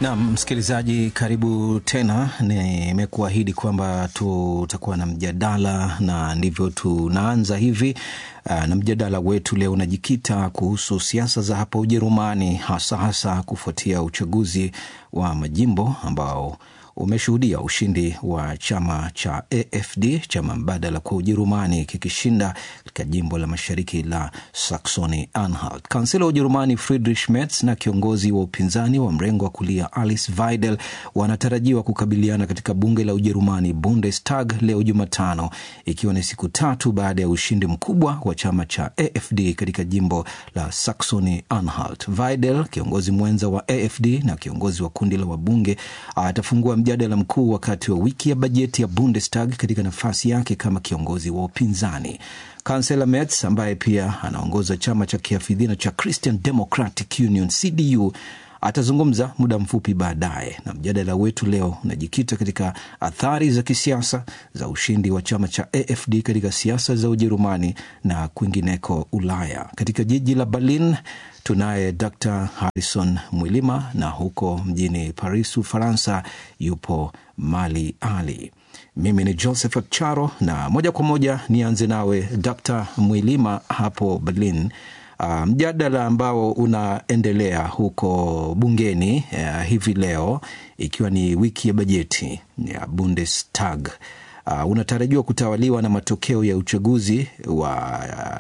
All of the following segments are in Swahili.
Na msikilizaji, karibu tena. Nimekuahidi kwamba tutakuwa na mjadala na ndivyo tunaanza hivi. Na mjadala wetu leo unajikita kuhusu siasa za hapa Ujerumani, hasa kufuatia uchaguzi wa majimbo ambao umeshuhudia ushindi wa chama cha AfD, chama mbadala kwa Ujerumani, kikishinda katika jimbo la mashariki la Saxony-Anhalt. Kansela wa Ujerumani Friedrich Merz na kiongozi wa upinzani wa mrengo wa kulia Alice Weidel wanatarajiwa kukabiliana katika bunge la Ujerumani Bundestag leo Jumatano, ikiwa ni siku tatu baada ya ushindi mkubwa wa chama cha AfD katika jimbo la Saxony-Anhalt. Weidel, kiongozi mwenza wa AfD na kiongozi wa kundi la wabunge, atafungua mjadala mkuu wakati wa wiki ya bajeti ya Bundestag katika nafasi yake kama kiongozi wa upinzani. Kansela Merz, ambaye pia anaongoza chama cha kiafidhina cha Christian Democratic Union CDU, atazungumza muda mfupi baadaye. Na mjadala wetu leo unajikita katika athari za kisiasa za ushindi wa chama cha AfD katika siasa za Ujerumani na kwingineko Ulaya. Katika jiji la Berlin tunaye Dr. Harrison Mwilima, na huko mjini Paris, Ufaransa, yupo Mali Ali. Mimi ni Joseph Charo, na moja kwa moja nianze nawe Dr. Mwilima hapo Berlin. Mjadala ambao unaendelea huko bungeni hivi leo, ikiwa ni wiki ya bajeti ya Bundestag, unatarajiwa kutawaliwa na matokeo ya uchaguzi wa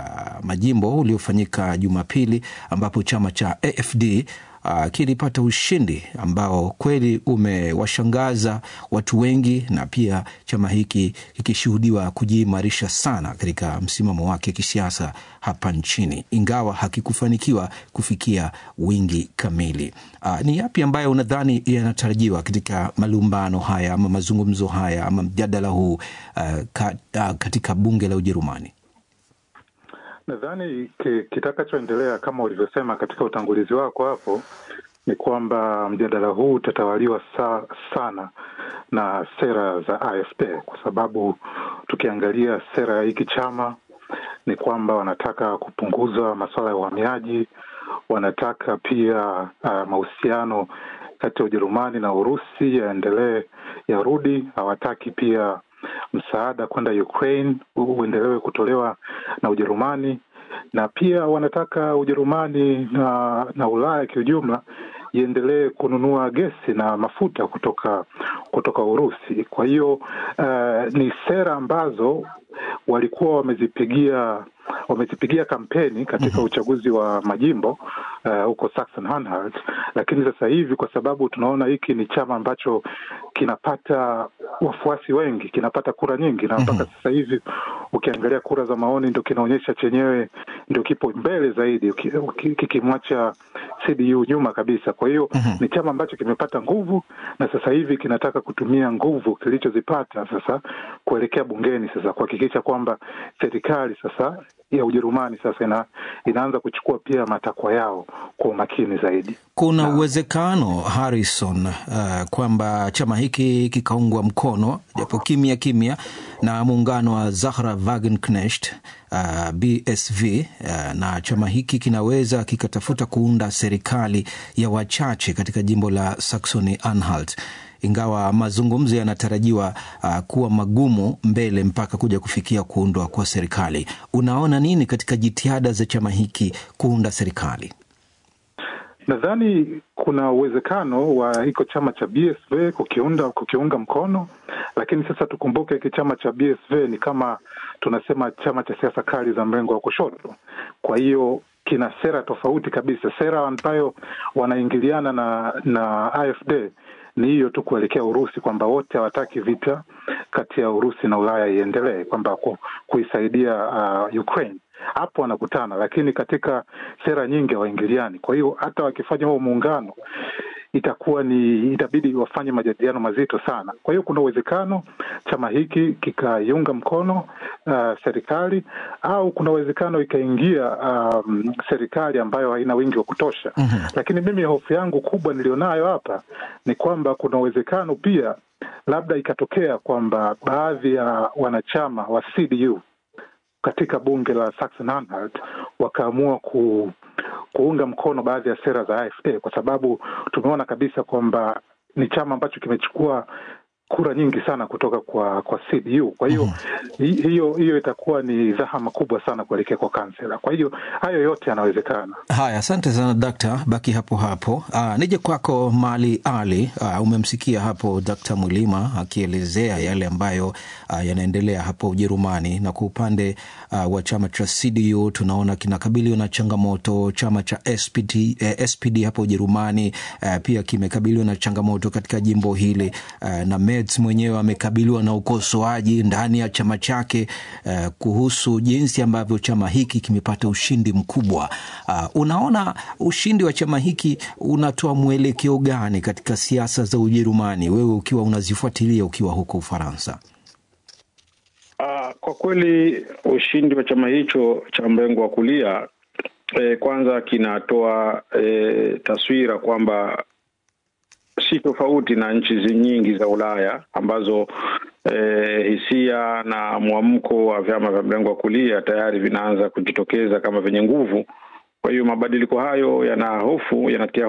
majimbo uliofanyika Jumapili, ambapo chama cha AfD kilipata ushindi ambao kweli umewashangaza watu wengi, na pia chama hiki kikishuhudiwa kujiimarisha sana katika msimamo wake kisiasa hapa nchini, ingawa hakikufanikiwa kufikia wingi kamili. Ni yapi ambayo unadhani yanatarajiwa katika malumbano haya ama mazungumzo haya ama mjadala huu katika bunge la Ujerumani? Nadhani kitakachoendelea kama ulivyosema katika utangulizi wako hapo ni kwamba mjadala huu utatawaliwa sana na sera za AfD, kwa sababu tukiangalia sera ya hiki chama ni kwamba wanataka kupunguza masuala ya uhamiaji, wanataka pia mahusiano kati ya Ujerumani na Urusi yaendelee yarudi, hawataki pia msaada kwenda Ukraine uendelewe kutolewa na Ujerumani, na pia wanataka Ujerumani na Ulaya kiujumla iendelee kununua gesi na mafuta kutoka Urusi. Kwa hiyo ni sera ambazo walikuwa wamezipigia kampeni katika uchaguzi wa majimbo huko Saxony-Anhalt, lakini sasa hivi kwa sababu tunaona hiki ni chama ambacho kinapata wafuasi wengi, kinapata kura nyingi, na mpaka sasa hivi ukiangalia kura za maoni ndio kinaonyesha chenyewe ndio kipo mbele zaidi, kikimwacha CDU nyuma kabisa. Kwa hiyo ni chama ambacho kimepata nguvu, na sasa hivi kinataka kutumia nguvu kilichozipata sasa kuelekea bungeni, sasa kuhakikisha kwamba serikali sasa ya Ujerumani sasa inaanza kuchukua pia matakwa yao kwa umakini zaidi. Kuna uwezekano Harrison kwamba chama hiki kikaungwa mkono japo kimya na muungano wa Zahra Wagenknecht BSV, na chama hiki kinaweza kikatafuta kuunda serikali ya wachache katika jimbo la Saxony-Anhalt, ingawa mazungumzo yanatarajiwa kuwa magumu mbele mpaka kuja kufikia kuundwa kwa serikali. Unaona nini katika jitihada za chama hiki kuunda serikali? Nadhani kuna uwezekano wa hiko chama cha BSV kukiunga mkono, lakini sasa tukumbuke hiki chama cha BSV ni kama tunasema chama cha siasa kali za mrengo wa kushoto. Kwa hiyo kina sera tofauti kabisa. Sera ambayo wanaingiliana na AfD ni hiyo tu kuelekea Urusi, kwamba wote hawataki vita kati ya Urusi na Ulaya iendelee, kwamba kuisaidia Ukraine. Hapo wanakutana, lakini katika sera nyingi hawaingiliani. Kwa hiyo hata wakifanya huo muungano itabidi wafanye majadiliano mazito sana. Kwa hiyo kuna uwezekano chama hiki kikaiunga mkono serikali, au kuna uwezekano ikaingia serikali ambayo haina wingi wa kutosha. Lakini mimi hofu yangu kubwa nilionayo hapa ni kwamba kuna uwezekano pia labda ikatokea kwamba baadhi ya wanachama wa CDU katika bunge la Saxony-Anhalt wakaamua kuunga mkono baadhi ya sera za AfD, kwa sababu tumeona kabisa kwamba ni chama ambacho kimechukua kura nyingi sana kutoka kwa CDU. Kwa hiyo hiyo itakuwa ni zahama kubwa sana kuelekea kwa kansela. Kwa hiyo hayo yote yanawezekana. Haya, asante sana Dr. Baki hapo hapo. Nije kwako Mali Ali. Umemsikia hapo Dr. Mwilima akielezea yale ambayo yanaendelea hapo Ujerumani, na kwa upande wa chama cha CDU tunaona kinakabiliwa na changamoto. Chama cha SPD hapo Ujerumani pia kimekabiliwa na changamoto katika jimbo hili, na Merz mwenyewe amekabiliwa na ukosoaji ndani ya chama chake kuhusu jinsi ambavyo chama hiki kimepata ushindi mkubwa. Unaona ushindi wa chama hiki unatoa mwelekeo gani katika siasa za Ujerumani, wewe ukiwa unazifuatilia ukiwa huko Ufaransa? Kwa kweli ushindi wa chama hicho cha mrengo wa kulia kwanza kinatoa taswira kwamba si tofauti na nchi nyingi za Ulaya ambazo hisia na mwamko wa vyama vya mrengo wa kulia tayari vinaanza kujitokeza kama vyenye nguvu. Kwa hiyo mabadiliko hayo yanatia